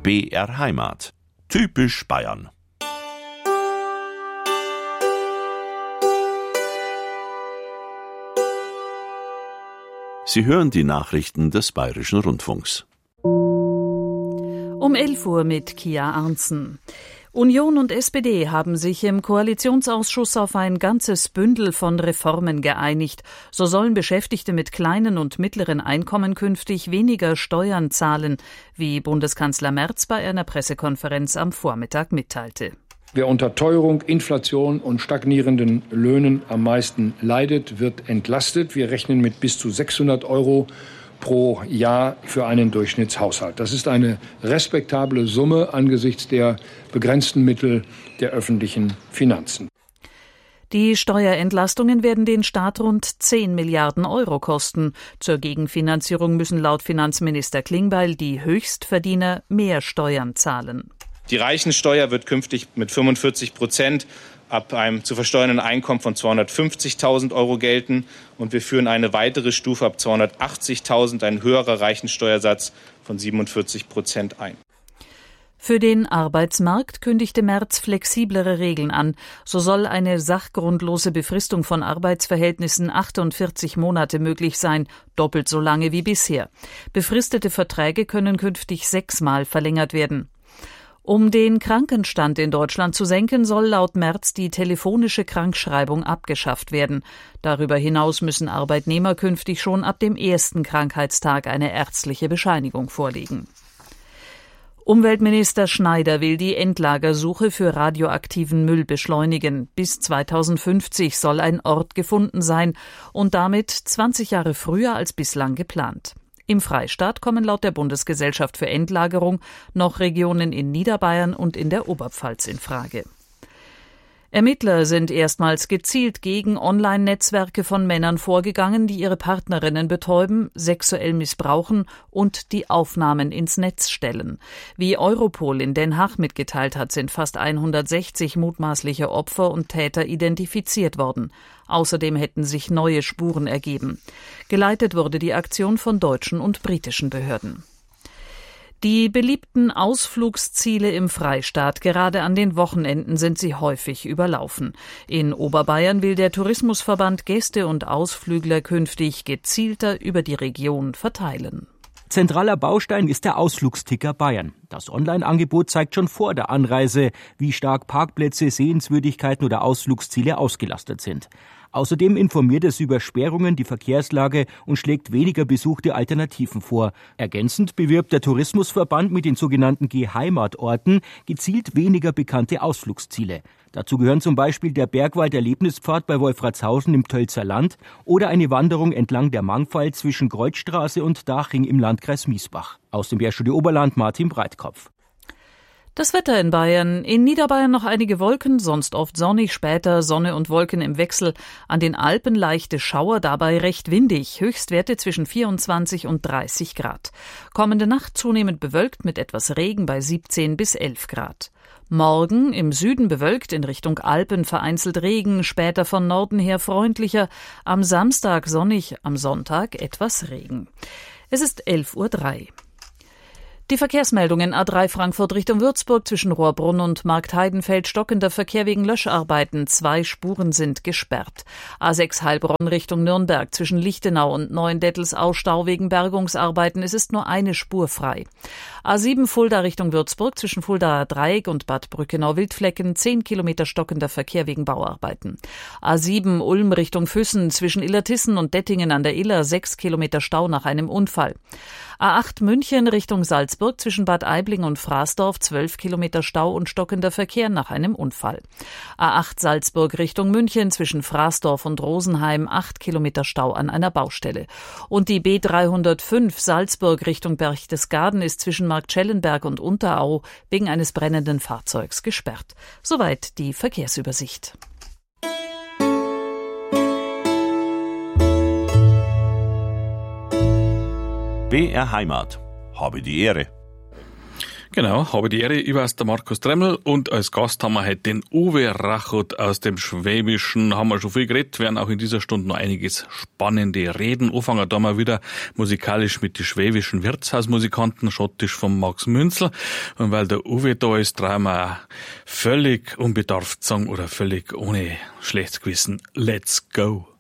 BR Heimat. Typisch Bayern. Sie hören die Nachrichten des Bayerischen Rundfunks. Um 11 Uhr mit Kia Arntzen. Union und SPD haben sich im Koalitionsausschuss auf ein ganzes Bündel von Reformen geeinigt. So sollen Beschäftigte mit kleinen und mittleren Einkommen künftig weniger Steuern zahlen, wie Bundeskanzler Merz bei einer Pressekonferenz am Vormittag mitteilte. Wer unter Teuerung, Inflation und stagnierenden Löhnen am meisten leidet, wird entlastet. Wir rechnen mit bis zu 600 € pro Jahr für einen Durchschnittshaushalt. Das ist eine respektable Summe angesichts der begrenzten Mittel der öffentlichen Finanzen. Die Steuerentlastungen werden den Staat rund 10 Milliarden € kosten. Zur Gegenfinanzierung müssen laut Finanzminister Klingbeil die Höchstverdiener mehr Steuern zahlen. Die Reichensteuer wird künftig mit 45% ab einem zu versteuernden Einkommen von 250.000 € gelten. Und wir führen eine weitere Stufe ab 280.000, ein höherer Reichensteuersatz von 47% ein. Für den Arbeitsmarkt kündigte Merz flexiblere Regeln an. So soll eine sachgrundlose Befristung von Arbeitsverhältnissen 48 Monate möglich sein, doppelt so lange wie bisher. Befristete Verträge können künftig 6-mal verlängert werden. Um den Krankenstand in Deutschland zu senken, soll laut Merz die telefonische Krankschreibung abgeschafft werden. Darüber hinaus müssen Arbeitnehmer künftig schon ab dem ersten Krankheitstag eine ärztliche Bescheinigung vorlegen. Umweltminister Schneider will die Endlagersuche für radioaktiven Müll beschleunigen. Bis 2050 soll ein Ort gefunden sein und damit 20 Jahre früher als bislang geplant. Im Freistaat kommen laut der Bundesgesellschaft für Endlagerung noch Regionen in Niederbayern und in der Oberpfalz in Frage. Ermittler sind erstmals gezielt gegen Online-Netzwerke von Männern vorgegangen, die ihre Partnerinnen betäuben, sexuell missbrauchen und die Aufnahmen ins Netz stellen. Wie Europol in Den Haag mitgeteilt hat, sind fast 160 mutmaßliche Opfer und Täter identifiziert worden. Außerdem hätten sich neue Spuren ergeben. Geleitet wurde die Aktion von deutschen und britischen Behörden. Die beliebten Ausflugsziele im Freistaat, gerade an den Wochenenden, sind sie häufig überlaufen. In Oberbayern will der Tourismusverband Gäste und Ausflügler künftig gezielter über die Region verteilen. Zentraler Baustein ist der Ausflugsticker Bayern. Das Online-Angebot zeigt schon vor der Anreise, wie stark Parkplätze, Sehenswürdigkeiten oder Ausflugsziele ausgelastet sind. Außerdem informiert es über Sperrungen, die Verkehrslage und schlägt weniger besuchte Alternativen vor. Ergänzend bewirbt der Tourismusverband mit den sogenannten Geheimatorten gezielt weniger bekannte Ausflugsziele. Dazu gehören zum Beispiel der Bergwald-Erlebnispfad bei Wolfratshausen im Tölzer Land oder eine Wanderung entlang der Mangfall zwischen Kreuzstraße und Daching im Landkreis Miesbach. Aus dem BR-Studio Oberland Martin Breitkopf. Das Wetter in Bayern. In Niederbayern noch einige Wolken, sonst oft sonnig, später Sonne und Wolken im Wechsel. An den Alpen leichte Schauer, dabei recht windig. Höchstwerte zwischen 24 und 30 Grad. Kommende Nacht zunehmend bewölkt mit etwas Regen bei 17 bis 11 Grad. Morgen im Süden bewölkt, in Richtung Alpen vereinzelt Regen, später von Norden her freundlicher. Am Samstag sonnig, am Sonntag etwas Regen. Es ist 11:03 Uhr. Die Verkehrsmeldungen: A3 Frankfurt Richtung Würzburg zwischen Rohrbrunn und Marktheidenfeld stockender Verkehr wegen Löscharbeiten. 2 Spuren sind gesperrt. A6 Heilbronn Richtung Nürnberg zwischen Lichtenau und Neuendettelsau Stau wegen Bergungsarbeiten. Es ist nur eine Spur frei. A7 Fulda Richtung Würzburg zwischen Fuldaer Dreieck und Bad Brückenau-Wildflecken 10 Kilometer stockender Verkehr wegen Bauarbeiten. A7 Ulm Richtung Füssen zwischen Illertissen und Dettingen an der Iller 6 Kilometer Stau nach einem Unfall. A8 München Richtung Salzburg zwischen Bad Aibling und Fraßdorf 12 Kilometer Stau und stockender Verkehr nach einem Unfall. A8 Salzburg Richtung München zwischen Fraßdorf und Rosenheim 8 Kilometer Stau an einer Baustelle. Und die B305 Salzburg Richtung Berchtesgaden ist zwischen Marktschellenberg und Unterau wegen eines brennenden Fahrzeugs gesperrt. Soweit die Verkehrsübersicht. BR Heimat. Habe die Ehre. Genau, habe die Ehre, ich weiß der Markus Tremmel und als Gast haben wir heute den Uwe Rachut aus dem Schwäbischen. Haben wir schon viel geredet, werden auch in dieser Stunde noch einiges spannende Reden. Anfangen da mal wieder musikalisch mit den schwäbischen Wirtshausmusikanten, schottisch von Max Münzel. Und weil der Uwe da ist, drehen wir völlig unbedarft sagen oder völlig ohne schlechtes Gewissen. Let's go!